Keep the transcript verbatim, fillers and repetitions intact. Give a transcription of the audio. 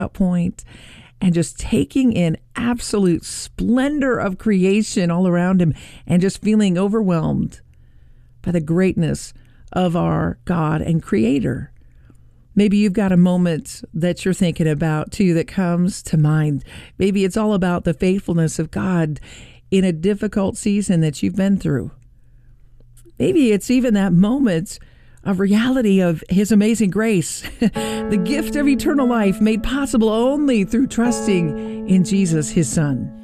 point and just taking in absolute splendor of creation all around him and just feeling overwhelmed by the greatness of our God and Creator. Maybe you've got a moment that you're thinking about too that comes to mind. Maybe it's all about the faithfulness of God in a difficult season that you've been through. Maybe it's even that moment of reality of his amazing grace, the gift of eternal life made possible only through trusting in Jesus, his Son.